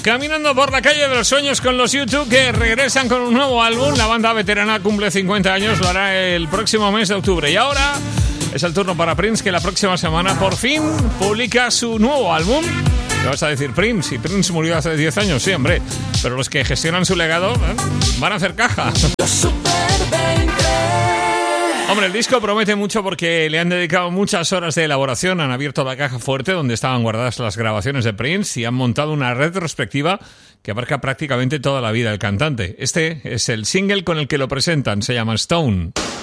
Caminando por la calle de los sueños con los U2, que regresan con un nuevo álbum. La banda veterana cumple 50 años, lo hará el próximo mes de octubre. Y ahora es el turno para Prince, que la próxima semana por fin publica su nuevo álbum. ¿Qué vas a decir, Prince? Y Prince murió hace 10 años, sí, hombre. Pero los que gestionan su legado van a hacer caja. Hombre, el disco promete mucho porque le han dedicado muchas horas de elaboración. Han abierto la caja fuerte donde estaban guardadas las grabaciones de Prince y han montado una retrospectiva que abarca prácticamente toda la vida del cantante. Este es el single con el que lo presentan, se llama Stone.